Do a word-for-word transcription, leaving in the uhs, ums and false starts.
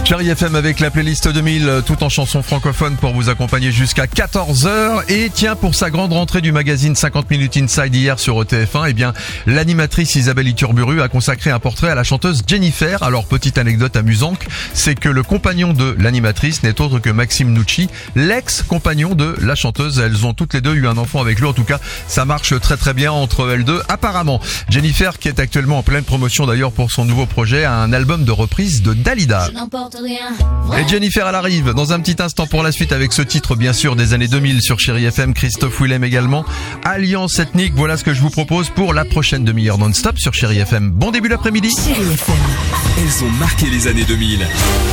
Chérie F M avec la playlist deux mille, tout en chansons francophones pour vous accompagner jusqu'à quatorze heures. Et tiens, pour sa grande rentrée du magazine cinquante minutes Inside hier sur E T F un, eh bien, l'animatrice Isabelle Iturburu a consacré un portrait à la chanteuse Jennifer. Alors, petite anecdote amusante, c'est que le compagnon de l'animatrice n'est autre que Maxime Nucci, l'ex-compagnon de la chanteuse. Elles ont toutes les deux eu un enfant avec lui. En tout cas, ça marche très très bien entre elles deux, apparemment. Jennifer, qui est actuellement en pleine promotion d'ailleurs pour son nouveau projet, a un album de reprise de Dalida. Et Jennifer, elle arrive dans un petit instant pour la suite avec ce titre bien sûr des années deux mille sur Chérie F M, Christophe Willem également. Alliance ethnique, voilà ce que je vous propose pour la prochaine demi-heure non-stop sur Chérie F M. Bon début d'après-midi. Chérie F M. Elles ont marqué les années deux mille.